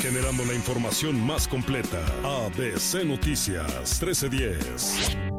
generando la información más completa. ABC Noticias 1310.